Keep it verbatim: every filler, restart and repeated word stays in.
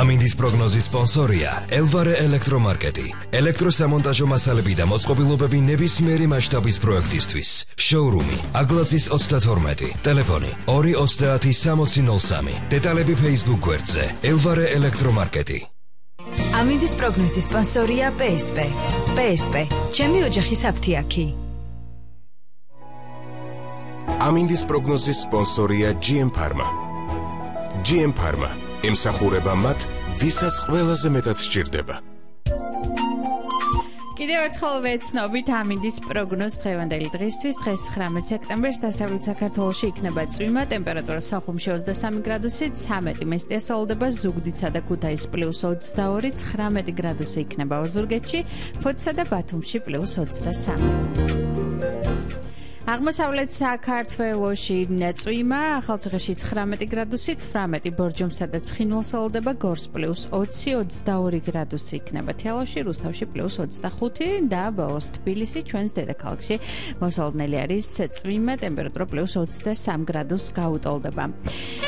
ამინდის პროგნოზის სპონსორია ელვარე ელექტრომარკეტი. ელექტროსამონტაჟო მასალები და მოწყობილობები ნებისმიერი მასშტაბის პროექტისთვის. შოურუმი აგლაძის ოცდათორმეტი, ტელეფონი ორი ოცდაათი სამოცი ნოლ სამი. დეტალები Facebook გვერდზე ელვარე ელექტრომარკეტი. ამინდის პროგნოზის სპონსორია პე ეს პე. პე ეს პე, ჩემი ოჯახის აფთიაქი. ამინდის პროგნოზის სპონსორია ჯი ემ Pharma. ჯი ემ Pharma ემსახურება მათ, ვისაც ყველაზე მეტად სჭირდება. კიდევ ერთხელ ვეცნობით ამინდის პროგნოზს დღევანდელი დღისთვის. დღეს ცხრამეტ სექტემბერს დასავლეთ საქართველოში იქნება წვიმა, ტემპერატურა სოხუმში ოცდასამი გრადუსი, ცამეტი მესტი ასაულდება, ზუგდიდსა და ქუთაისში პლუს ოცდაორი, ცხრამეტი გრადუსი იქნება ოზურგეთში, ფოთსა და ბათუმში პლუს ოცდასამი. აღმოსავლეთ საქართველოში წვიმა, ახალციხეში ცხრამეტი გრადუსი, თვრამეტი ბორჯომსა და ცხინვალს ელოდება, გორს პლუს ოცი, ოცდაორი გრადუსი იქნება თელავში, რუსთავში პლუს ოცდახუთი და ბოლოს თბილისი, ჩვენს დედაქალაქში მოსალოდნელი არის წვიმა, ტემპერატურა პლუს ოცდასამ გრადუსს გაუტოლდება.